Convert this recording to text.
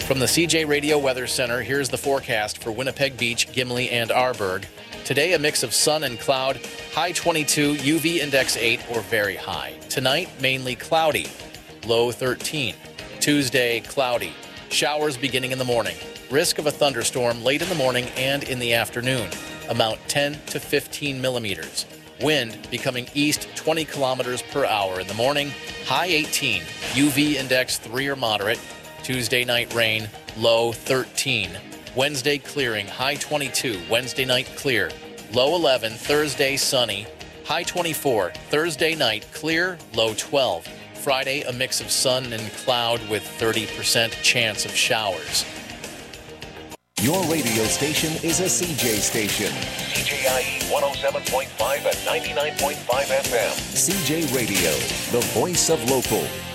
From the CJ Radio Weather Center, here's the forecast for Winnipeg Beach, Gimli, and Arborg. Today, a mix of sun and cloud, high 22, UV index 8 or very high. Tonight, mainly cloudy, low 13. Tuesday, cloudy. Showers beginning in the morning. Risk of a thunderstorm late in the morning and in the afternoon. Amount 10 to 15 millimeters. Wind becoming east 20 kilometers per hour in the morning. High 18. UV index 3 or moderate. Tuesday night rain, low 13. Wednesday clearing, high 22. Wednesday night clear. Low 11. Thursday sunny. High 24. Thursday night clear, low 12. Friday, a mix of sun and cloud with 30% chance of showers. Your radio station is a CJ station. CJIE 107.5 and 99.5 FM. CJ Radio, the voice of local.